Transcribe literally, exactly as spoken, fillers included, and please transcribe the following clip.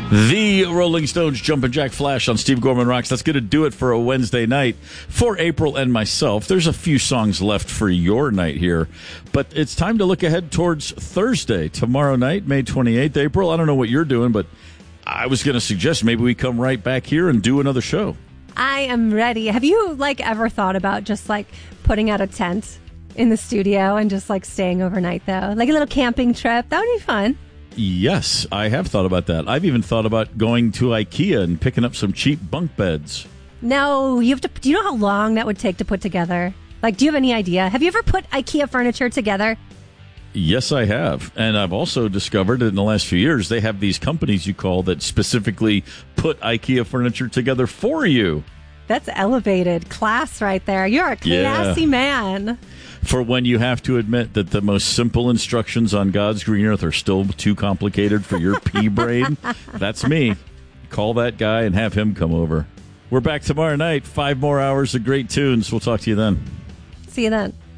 The Rolling Stones Jumpin' Jack Flash on Steve Gorman Rocks. That's going to do it for a Wednesday night for April and myself. There's a few songs left for your night here, but it's time to look ahead towards Thursday, tomorrow night, May twenty-eighth. April, I don't know what you're doing, but I was going to suggest maybe we come right back here and do another show. I am ready. Have you like ever thought about just like putting out a tent in the studio and just like staying overnight though? Like a little camping trip. That would be fun. Yes, I have thought about that. I've even thought about going to IKEA and picking up some cheap bunk beds. No, you have to. Do you know how long that would take to put together? Like, do you have any idea? Have you ever put IKEA furniture together? Yes, I have. And I've also discovered that in the last few years, they have these companies you call that specifically put IKEA furniture together for you. That's elevated class right there. You're a classy yeah. man. For when you have to admit that the most simple instructions on God's green earth are still too complicated for your pea brain, that's me. Call that guy and have him come over. We're back tomorrow night. Five more hours of great tunes. We'll talk to you then. See you then.